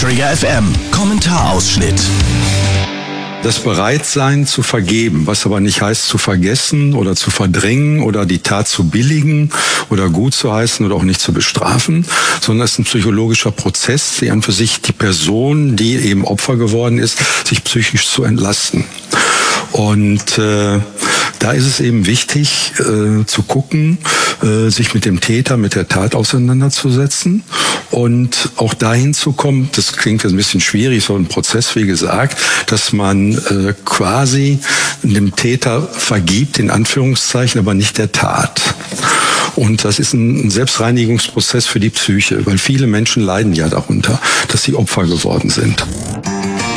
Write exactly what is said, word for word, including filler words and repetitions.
Trigger F M, Kommentarausschnitt. Das Bereitsein zu vergeben, was aber nicht heißt zu vergessen oder zu verdrängen oder die Tat zu billigen oder gut zu heißen oder auch nicht zu bestrafen, sondern es ist ein psychologischer Prozess, die an für sich die Person, die eben Opfer geworden ist, sich psychisch zu entlasten. Und äh, da ist es eben wichtig, äh, zu gucken, äh, sich mit dem Täter, mit der Tat auseinanderzusetzen und auch dahin zu kommen, das klingt jetzt ein bisschen schwierig, so ein Prozess, wie gesagt, dass man äh, quasi dem Täter vergibt, in Anführungszeichen, aber nicht der Tat. Und das ist ein Selbstreinigungsprozess für die Psyche, weil viele Menschen leiden ja darunter, dass sie Opfer geworden sind.